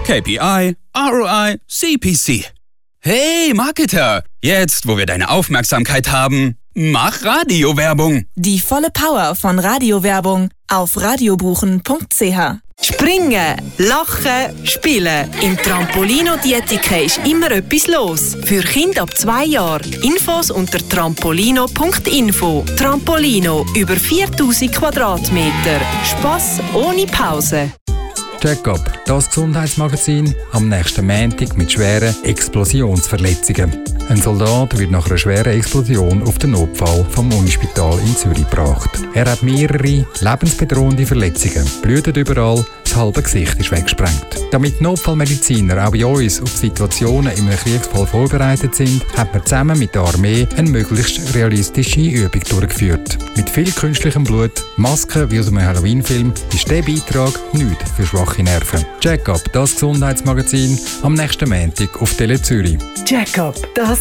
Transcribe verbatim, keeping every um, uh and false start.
K P I, R O I, C P C. Hey Marketer, jetzt wo wir deine Aufmerksamkeit haben, mach Radiowerbung. Die volle Power von Radiowerbung auf radiobuchen punkt c h. Springen, lachen, spielen. Im Trampolino Dietike ist immer etwas los. Für Kinder ab zwei Jahren. Infos unter trampolino punkt info. Trampolino, über viertausend Quadratmeter. Spass ohne Pause. Check-up, das Gesundheitsmagazin am nächsten Montag mit schweren Explosionsverletzungen. Ein Soldat wird nach einer schweren Explosion auf den Notfall vom Unispital in Zürich gebracht. Er hat mehrere lebensbedrohende Verletzungen, blutet überall, das halbe Gesicht ist weggesprengt. Damit Notfallmediziner auch bei uns auf Situationen in einem Kriegsfall vorbereitet sind, hat man zusammen mit der Armee eine möglichst realistische Übung durchgeführt. Mit viel künstlichem Blut, Masken wie aus einem Halloween-Film, ist dieser Beitrag nichts für schwache Nerven. Check-up, das Gesundheitsmagazin am nächsten Montag auf Tele Zürich. Check-up, das